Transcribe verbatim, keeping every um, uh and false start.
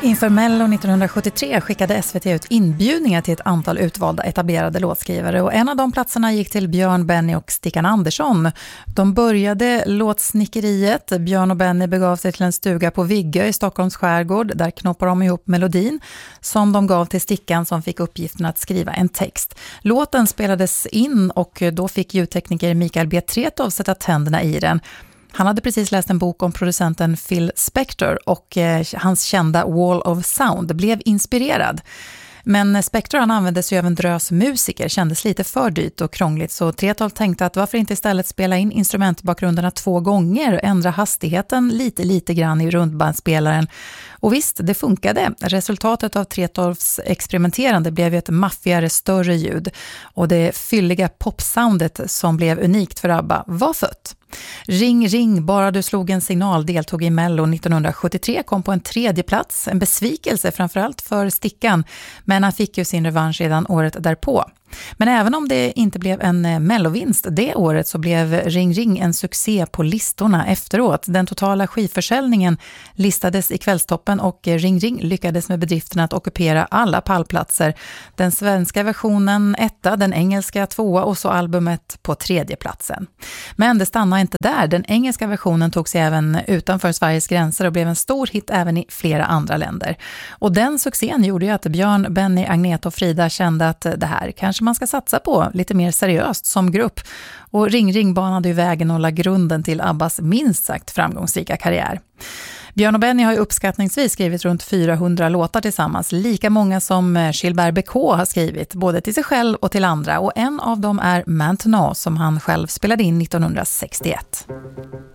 Inför Mello nittonhundrasjuttiotre skickade S V T ut inbjudningar till ett antal utvalda etablerade låtskrivare och en av de platserna gick till Björn, Benny och Stickan Andersson. De började låtsnickeriet. Björn och Benny begav sig till en stuga på Viggö i Stockholms skärgård. Där knoppade de ihop melodin som de gav till Stickan som fick uppgiften att skriva en text. Låten spelades in och då fick ljudtekniker Mikael B. Tretow sätta tänderna i den. Han hade precis läst en bok om producenten Phil Spector och eh, hans kända Wall of Sound blev inspirerad. Men Spector han använde sig av en drös musiker, kändes lite för dyrt och krångligt så Tretow tänkte att varför inte istället spela in instrumentbakgrunderna två gånger och ändra hastigheten lite lite grann i rundbandspelaren. Och visst, det funkade. Resultatet av Tretows experimenterande blev ju ett maffigare, större ljud och det fylliga popsoundet som blev unikt för ABBA var fött. Ring, ring, bara du slog en signal deltog i Mello nittonhundrasjuttiotre, kom på en tredje plats, en besvikelse framförallt för Stickan, men han fick ju sin revansch redan året därpå. Men även om det inte blev en Mellovinst det året så blev Ring Ring en succé på listorna efteråt. Den totala skivförsäljningen listades i kvällstoppen och Ring Ring lyckades med bedriften att ockupera alla pallplatser. Den svenska versionen etta, den engelska tvåa och så albumet på tredje platsen. Men det stannade inte där. Den engelska versionen tog sig även utanför Sveriges gränser och blev en stor hit även i flera andra länder. Och den succén gjorde ju att Björn, Benny, Agneta och Frida kände att det här kanske man ska satsa på lite mer seriöst som grupp. Och Ring Ring banade ju vägen och la grunden till ABBAs minst sagt framgångsrika karriär. Björn och Benny har ju uppskattningsvis skrivit runt fyrahundra låtar tillsammans, lika många som Gilbert Bécaud har skrivit, både till sig själv och till andra. Och en av dem är Maintenant som han själv spelade in nittonhundrasextioett.